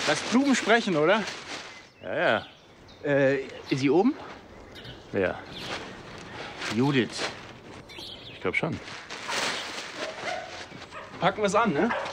Lass Blumen sprechen, oder? Ja, ja. Ist sie oben? Wer? Judith. Ich glaube schon. Packen wir es an, ne?